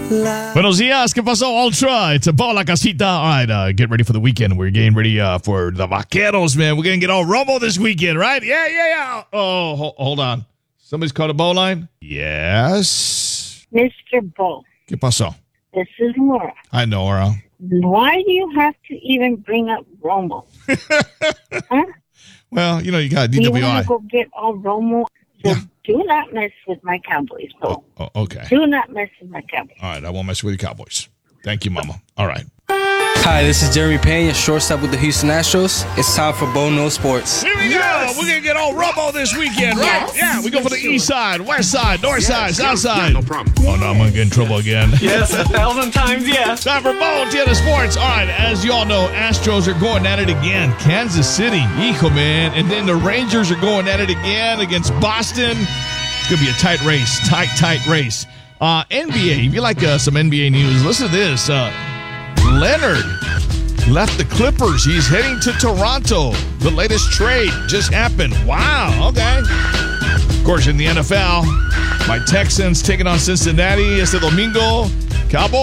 Buenos dias, ¿qué pasó, Ultra? It's a Bola Casita. All right, get ready for the weekend. We're getting ready for the Vaqueros, man. We're going to get all Romo this weekend, right? Yeah. Oh, hold on. Somebody's called a bow line? Yes. Mr. Bo, ¿Qué pasó? this is Laura. Hi, Nora. Why do you have to even bring up Romo? Huh? Well, you got You want DWI. to go get all Romo? So Yeah. do not mess with my Cowboys, Bo. Oh, okay. Do not mess with my Cowboys. All right, I won't mess with your Cowboys. Thank you, Mama. All right. Hi, this is Jeremy Pena, shortstop with the Houston Astros. It's time for Bo Knows Sports. Here we go. We're going to get all Romo this weekend, right? Yes. Yeah, we go for the east side, west side, north side, south side. No problem. Oh, no, I'm going to get in trouble again. Yes, 1,000 times yes. Time for Bo and Tiana Sports. All right, as you all know, Astros are going at it again. Kansas City, hijo, man. And then the Rangers are going at it again against Boston. It's going to be a tight race, tight race. NBA, if you like some NBA news, listen to this. Leonard left the Clippers. He's heading to Toronto. The latest trade just happened. Wow, okay. Of course, in the NFL, my Texans taking on Cincinnati este domingo. Cowboys.